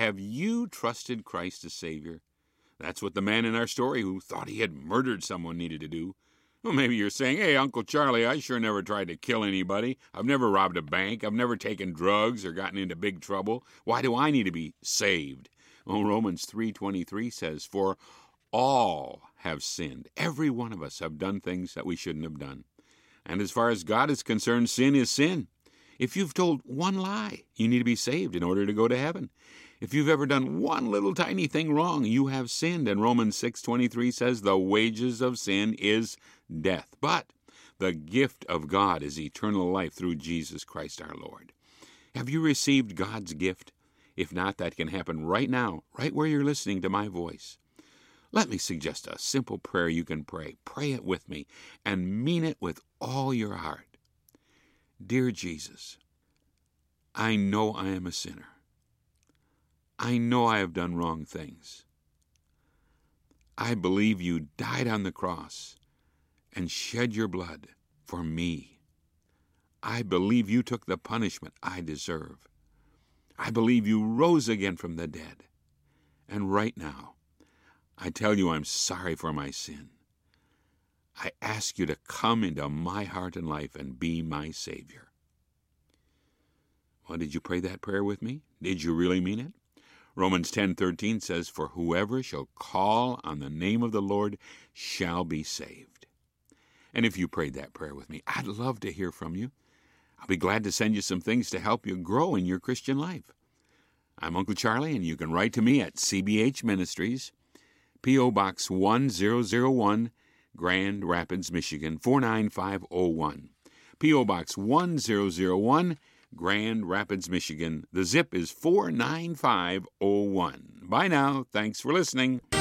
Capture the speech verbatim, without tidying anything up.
have you trusted Christ as Savior? That's what the man in our story who thought he had murdered someone needed to do. Well, maybe you're saying, hey, Uncle Charlie, I sure never tried to kill anybody. I've never robbed a bank. I've never taken drugs or gotten into big trouble. Why do I need to be saved? Well, Romans three twenty-three says, for all have sinned. Every one of us have done things that we shouldn't have done. And as far as God is concerned, sin is sin. If you've told one lie, you need to be saved in order to go to heaven. If you've ever done one little tiny thing wrong, you have sinned. And Romans six twenty-three says the wages of sin is death. But the gift of God is eternal life through Jesus Christ our Lord. Have you received God's gift? If not, that can happen right now, right where you're listening to my voice. Let me suggest a simple prayer you can pray. Pray it with me and mean it with all your heart. Dear Jesus, I know I am a sinner. I know I have done wrong things. I believe you died on the cross and shed your blood for me. I believe you took the punishment I deserve. I believe you rose again from the dead. And right now, I tell you I'm sorry for my sin. I ask you to come into my heart and life and be my Savior. Well, did you pray that prayer with me? Did you really mean it? Romans ten thirteen says, for whoever shall call on the name of the Lord shall be saved. And if you prayed that prayer with me, I'd love to hear from you. I'll be glad to send you some things to help you grow in your Christian life. I'm Uncle Charlie, and you can write to me at C B H Ministries, P O Box one zero zero one, Grand Rapids, Michigan, four nine five oh one. P O Box one zero zero one, Grand Rapids, Michigan. The zip is four nine five oh one. Bye now. Thanks for listening.